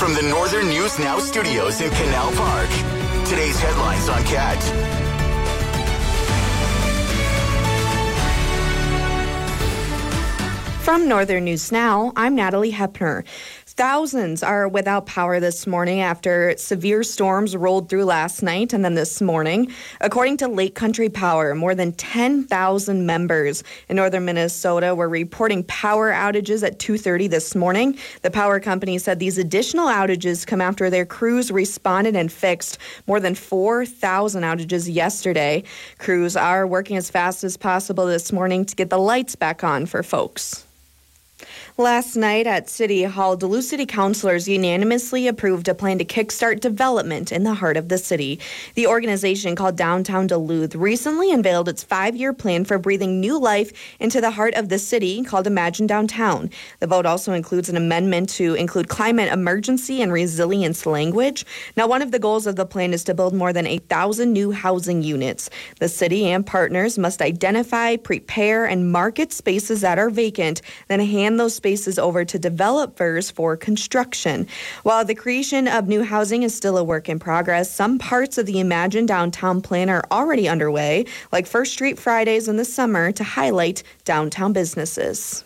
From the Northern News Now studios in Canal Park, today's headlines on CAT. From Northern News Now, I'm Natalie Hepner. Thousands are without power this morning after severe storms rolled through last night and then this morning. According to Lake Country Power, more than 10,000 members in northern Minnesota were reporting power outages at 2:30 this morning. The power company said these additional outages come after their crews responded and fixed more than 4,000 outages yesterday. Crews are working as fast as possible this morning to get the lights back on for folks. Last night at City Hall, Duluth City councilors unanimously approved a plan to kickstart development in the heart of the city. The organization called Downtown Duluth recently unveiled its 5-year plan for breathing new life into the heart of the city called Imagine Downtown. The vote also includes an amendment to include climate emergency and resilience language. Now, one of the goals of the plan is to build more than 8,000 new housing units. The city and partners must identify, prepare, and market spaces that are vacant, then hand those spaces over to developers for construction. While the creation of new housing is still a work in progress, some parts of the Imagine Downtown plan are already underway, like First Street Fridays in the summer to highlight downtown businesses.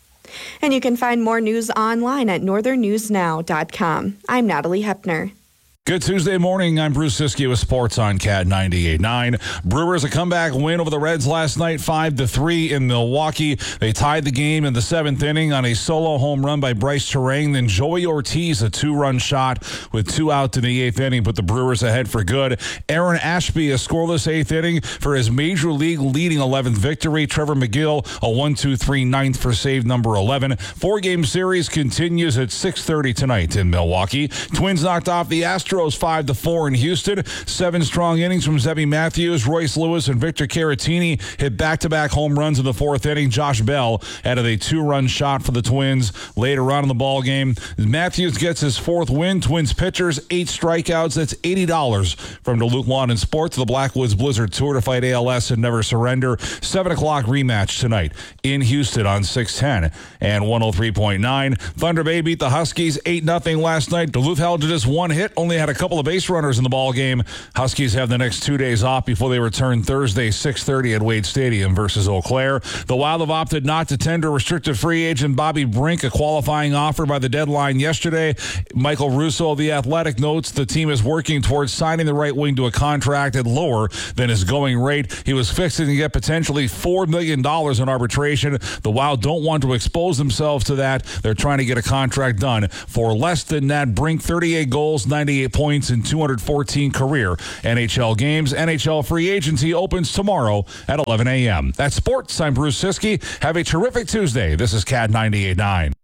And you can find more news online at northernnewsnow.com. I'm Natalie Hepner. Good Tuesday morning. I'm Bruce Siskey with Sports on CAT 98.9. Brewers a comeback win over the Reds last night, 5-3 in Milwaukee. They tied the game in the 7th inning on a solo home run by Bryce Terang. Then Joey Ortiz, a 2-run shot with 2 out in the 8th inning, put the Brewers ahead for good. Aaron Ashby, a scoreless 8th inning for his Major League leading 11th victory. Trevor McGill, a 1-2-3 ninth for save number 11. 4-game series continues at 6:30 tonight in Milwaukee. Twins knocked off the Astros 5-4 in Houston. 7 strong innings from Zebby Matthews, Royce Lewis, and Victor Caratini hit back-to-back home runs in the 4th inning. Josh Bell added a 2-run shot for the Twins later on in the ball game. Matthews gets his 4th win. Twins pitchers, 8 strikeouts. That's $80 from Duluth Lawn and Sports. The Blackwoods Blizzard Tour to fight ALS and never surrender. 7 o'clock rematch tonight in Houston on 610 and 103.9. Thunder Bay beat the Huskies 8-0 last night. Duluth held to just 1 hit, only had a couple of base runners in the ball game. Huskies have the next 2 days off before they return Thursday, 6:30 at Wade Stadium versus Eau Claire. The Wild have opted not to tender restricted free agent Bobby Brink a qualifying offer by the deadline yesterday. Michael Russo of The Athletic notes the team is working towards signing the right wing to a contract at lower than his going rate. He was fixing to get potentially $4 million in arbitration. The Wild don't want to expose themselves to that. They're trying to get a contract done for less than that. Brink, 38 goals, 98 points in 214 career NHL games. NHL free agency opens tomorrow at 11 a.m. That's sports. I'm Bruce Siskey. Have a terrific Tuesday. This is CAT 98.9.